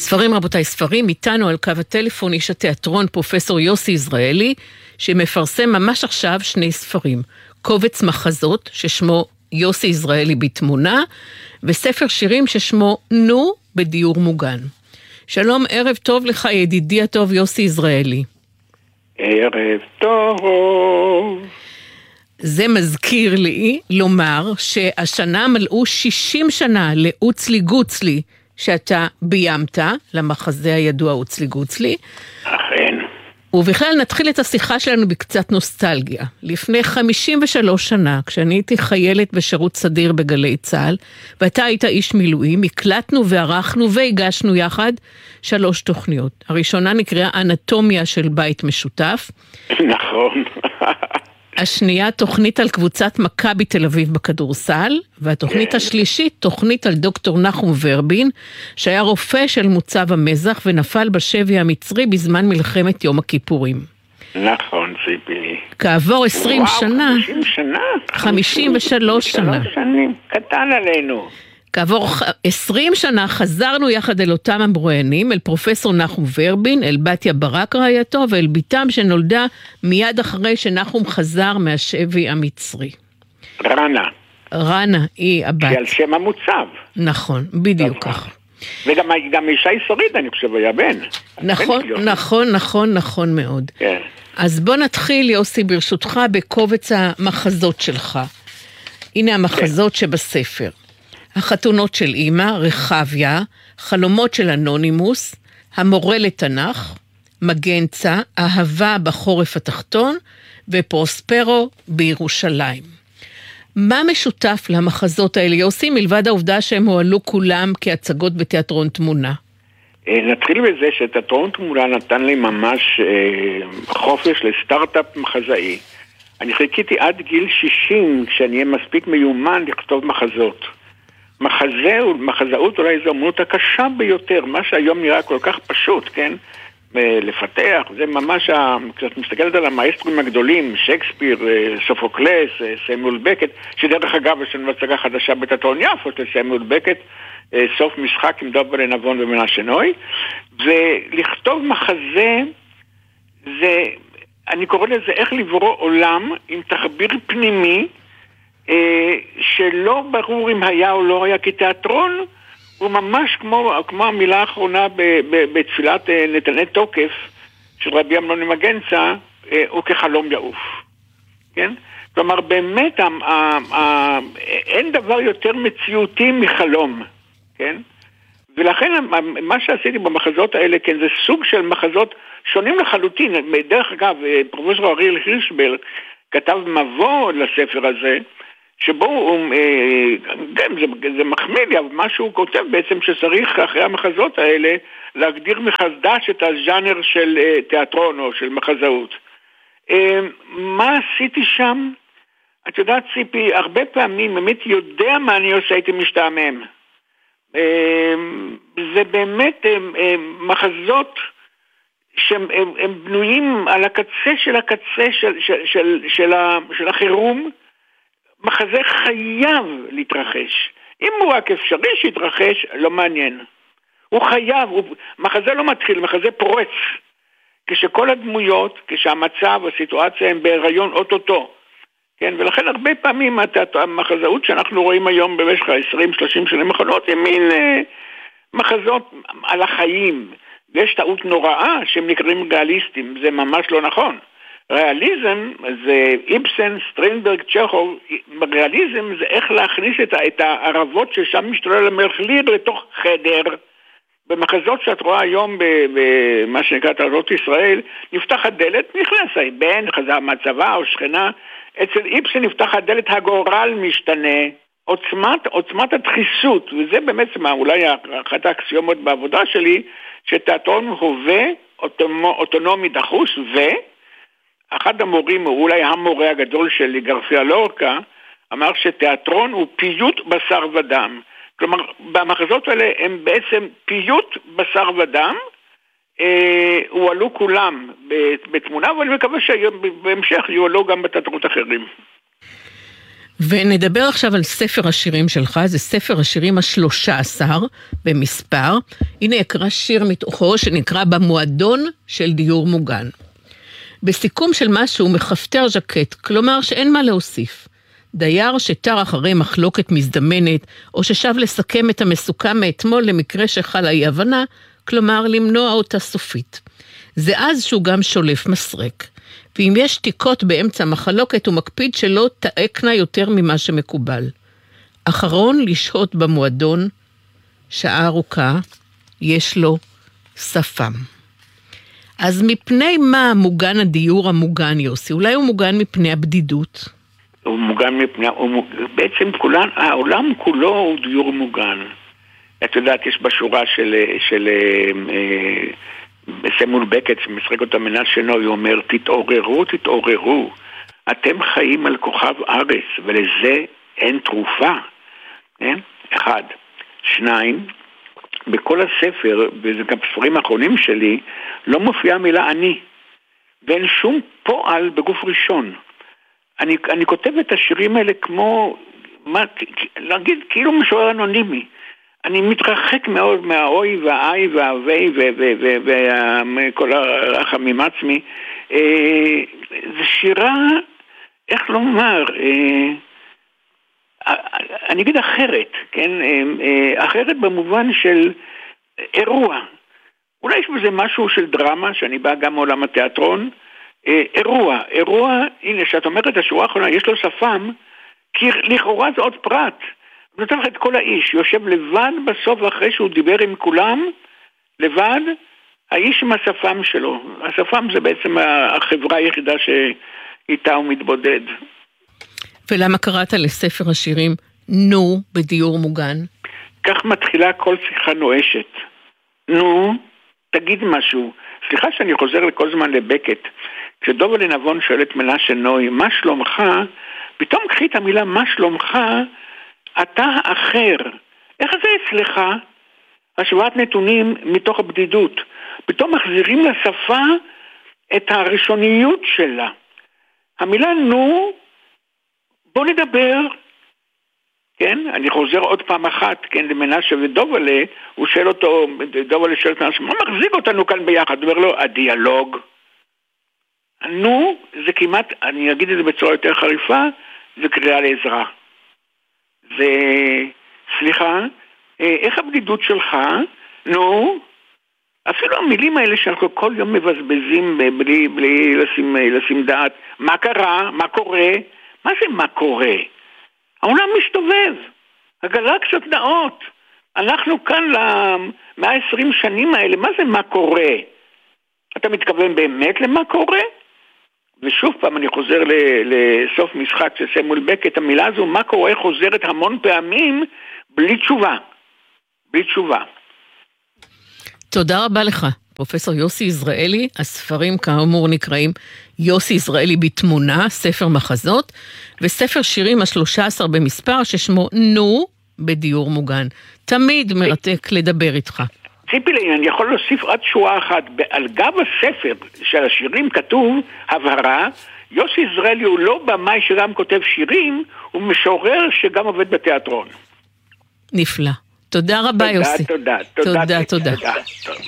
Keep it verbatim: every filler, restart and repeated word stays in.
ספרים רבותיי, ספרים, איתנו על קו הטלפון איש התיאטרון פרופסור יוסי יזרעאלי, שמפרסם ממש עכשיו שני ספרים, קובץ מחזות ששמו יוסי יזרעאלי בתמונה, וספר שירים ששמו נו בדיור מוגן. שלום, ערב טוב לך ידידי הטוב יוסי יזרעאלי. ערב טוב. זה מזכיר לי לומר שהשנה מלאו שישים שנה לאוצלי גוצלי, שאתה ביימת למחזה הידוע אוצלי גוצלי. אכן. ובכלל נתחיל את השיחה שלנו בקצת נוסטלגיה. לפני חמישים ושלוש שנה, כשאני הייתי חיילת בשירות סדיר בגלי צהל, ואתה היית איש מילואים, הקלטנו וערכנו והגשנו יחד שלוש תוכניות. הראשונה נקראה אנטומיה של בית משותף. נכון. השנייה, תוכנית על קבוצת מכבי תל אביב בכדורסל, והתוכנית כן. השלישית, תוכנית על דוקטור נחום ורבין, שהיה רופא של מוצב המזח ונפל בשבי המצרי בזמן מלחמת יום הכיפורים. נכון, ציפי. כעבור עשרים וואו, שנה, חמישים שנה, חמישים ושלוש שנה, שנים, קטן עלינו. כעבור עשרים שנה חזרנו יחד אל אותם המרואיינים, אל פרופסור נחום ורבין, אל בתיה ברק רעייתו, ואל ביתם שנולדה מיד אחרי שנחום חזר מהשבי המצרי. רנה. רנה היא הבת. היא על שם המוצב. נכון, בדיוק ככה. וגם גם אישה יסורית, אני חושב, היה בן. נכון, נכון, נכון, נכון מאוד. כן. אז בוא נתחיל, יוסי, ברשותך, בקובץ המחזות שלך. הנה המחזות שבספר. החתונות של אמא, רחביה, חלומות של אנונימוס, המורה לתנ"ך, מגנצה, אהבה בחורף התחתון, ופרוספרו בירושלים. מה משותף למחזות האלה, יוסי, מלבד העובדה שהם הועלו כולם כהצגות בתיאטרון תמונה? נתחיל בזה שתיאטרון תמונה נתן לי ממש אה, חופש לסטארט-אפ מחזאי. אני חיכיתי עד גיל שישים, כשאני אהיה מספיק מיומן לכתוב מחזות. מחזה, מחזאות אולי זו אמנות הקשה ביותר, מה שהיום נראה כל כך פשוט, כן? לפתח, זה ממש, כשאת מסתכלת על המאסטרים הגדולים, שייקספיר, סופוקלס, סמואל בקט, שדרך אגב יש לנו הצגה חדשה בתיאטרון יפו של סמואל בקט, סוף משחק עם דוב בן-נבון ומנשה נוי, ולכתוב מחזה, זה, אני קורא לזה איך לברוא עולם עם תחביר פנימי, שלא ברור אם היה או לא היה, כי תיאטרון הוא ממש כמו, כמו המילה האחרונה בתפילת נתני תוקף של רבי אמנון מגנצה, הוא כחלום יעוף. כן? כלומר, באמת ה, ה, ה, אין דבר יותר מציאותי מחלום. כן? ולכן מה שעשיתי במחזות האלה, כן, זה סוג של מחזות שונים לחלוטין. דרך אגב, פרופסור אריאל הירשברג כתב מבוא לספר הזה, שבו הוא, גם זה, זה מחמיא לי, אבל מה שהוא כותב בעצם שצריך אחרי המחזות האלה להגדיר מחדש את הז'אנר של תיאטרון או של מחזאות. מה עשיתי שם? את יודעת ציפי, הרבה פעמים באמת יודע מה אני עושה, הייתי משתעמם. זה באמת מחזות שהם הם, הם בנויים על הקצה של הקצה של, של, של, של, של החירום. מחזה חייב להתרחש. אם הוא רק אפשרי שיתרחש, לא מעניין. הוא חייב, הוא, מחזה לא מתחיל, מחזה פורץ. כשכל הדמויות, כשהמצב, הסיטואציה הם בהיריון אוטוטו. כן, ולכן הרבה פעמים המחזאות שאנחנו רואים היום במשך ה-עשרים שלושים שנים האחרונות, הם מין אה, מחזות על החיים. ויש טעות נוראה שהם נקראים ריאליסטים, זה ממש לא נכון. ריאליזם זה איבסן, סטרינברג, צ'כוב, ריאליזם זה איך להכניס את, את הערבות ששם משתולל המרחליר לתוך חדר. במחזות שאת רואה היום במה שנקרא תעלות ישראל, נפתח הדלת, נכנס בן, חזר מהצבא או שכנה, אצל איבסן נפתח הדלת, הגורל משתנה, עוצמת, עוצמת הדחיסות, וזה באמת מה, אולי אחת האקסיומות בעבודה שלי, שתיאטרון הווה אוטונומי דחוס, ו... אחד המורים, הוא אולי המורה הגדול שלי, גרסיה לורקה, אמר שתיאטרון הוא פיוט בשר ודם. כלומר, במחזות האלה הם בעצם פיוט בשר ודם, אה, הועלו כולם בתמונה, ואני מקווה שבהמשך יועלו גם בתיאטרות אחרים. ונדבר עכשיו על ספר השירים שלך, זה ספר השירים השלושה עשר במספר. הנה אקרא שיר מתוכו שנקרא במועדון של דיור מוגן. בסיכום של משהו מחפטר ז'קט, כלומר שאין מה להוסיף. דייר שתר אחרי מחלוקת מזדמנת, או ששב לסכם את המסוכם מאתמול למקרה שחלה אי הבנה, כלומר למנוע אותה סופית. זה אז שהוא גם שולף מסרק. ואם יש תיקות באמצע מחלוקת, הוא מקפיד שלא תאקנה יותר ממה שמקובל. אחרון לשהות במועדון, שעה ארוכה, יש לו שפם. אז מפני מה מוגן הדיור המוגן, יוסי? אולי הוא מוגן מפני הבדידות? הוא מוגן מפני, הוא, בעצם כולן, העולם כולו הוא דיור מוגן. את יודעת, יש בשורה של, של אה, סמואל בקט, שמשחק אותה מנשה נוי, הוא אומר, תתעוררו, תתעוררו. אתם חיים על כוכב ארץ, ולזה אין תרופה. כן? אחד. שניים, בכל הספר, וזה גם בספרים האחרונים שלי, לא מופיעה מילה אני. ואין שום פועל בגוף ראשון. אני, אני כותב את השירים האלה כמו, מה, להגיד, כאילו משורר אנונימי. אני מתרחק מאוד מהאוי והאי והאווי וכל הרחמים עצמי. זה שירה, איך לומר, אני אגיד אחרת, כן? אחרת במובן של אירוע. אולי יש בזה משהו של דרמה, שאני בא גם מעולם התיאטרון, אירוע, אירוע, הנה, שאת אומרת את השורה האחרונה, יש לו שפם, כי לכאורה זה עוד פרט. הוא נותן לך את כל האיש, יושב לבד בסוף אחרי שהוא דיבר עם כולם, לבד, האיש עם השפם שלו. השפם זה בעצם החברה היחידה שאיתה הוא מתבודד. ולמה קראת לספר השירים נו בדיור מוגן? כך מתחילה כל שיחה נואשת. נו, תגיד משהו. סליחה שאני חוזר לכל זמן לבקט. כשדובה לנבון שואל את מנשה נוי, מה שלומך? פתאום קחי את המילה מה שלומך, אתה אחר. איך זה אצלך? השוואת נתונים מתוך הבדידות. פתאום מחזירים לשפה את הראשוניות שלה. המילה נו, בוא נדבר. כן? אני חוזר עוד פעם אחת, כן, למנשה ודובלה, הוא שואל אותו, דובלה שואל אותו, מה מחזיק אותנו כאן ביחד? הוא אומר לו, הדיאלוג. נו, זה כמעט, אני אגיד את זה בצורה יותר חריפה, זה קריאה לעזרה. זה, סליחה, איך הבדידות שלך? נו, אפילו המילים האלה שאנחנו כל יום מבזבזים בלי, בלי לשים, לשים דעת, מה קרה? מה קורה? מה זה מה קורה? העולם מסתובב, הגלקסיות נעות. אנחנו כאן ל-מאה ועשרים שנים האלה, מה זה מה קורה? אתה מתכוון באמת למה קורה? ושוב פעם אני חוזר לסוף משחק של סמואל בקט, המילה הזו מה קורה חוזרת המון פעמים בלי תשובה. בלי תשובה. תודה רבה לך, פרופסור יוסי יזרעאלי. הספרים כאמור נקראים יוסי יזרעאלי בתמונה, ספר מחזות, וספר שירים השלושה עשר במספר ששמו נו בדיור מוגן. תמיד מרתק לדבר איתך. ציפי לי, אני יכול להוסיף עד שורה אחת. על גב הספר של השירים כתוב הבהרה, יוסי יזרעאלי הוא לא במאי שגם כותב שירים, הוא משורר שגם עובד בתיאטרון. נפלא. תודה רבה, תודה, יוסי. תודה, תודה, תודה, תודה. תודה.